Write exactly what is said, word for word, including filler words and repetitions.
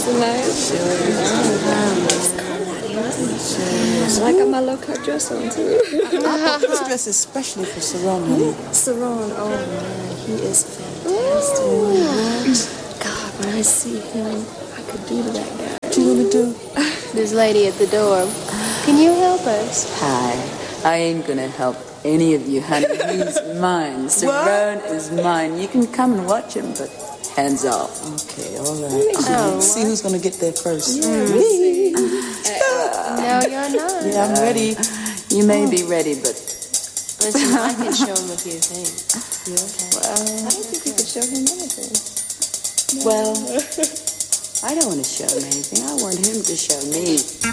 tonight? Sure is. Um, it's cold out here, isn't it? Sure. I got my low-cut dress on, too. I bought this dress especially for Saron, honey. Saron, oh, man, he is fantastic. Ooh. God, when I see him, I could do to that guy. What you gonna do? This lady at the door. Can you help us? Hi. I ain't gonna help any of you, honey. He's mine. Saron is mine. You can come and watch him, but hands off. Okay, all right. Oh, see who's gonna get there first. Mm. Me. No, you're not. Yeah, I'm ready. You may be ready, but listen, I can show him a few things. You okay? Well, I don't think you could show him anything. Well, I don't want to show him anything. I want him to show me.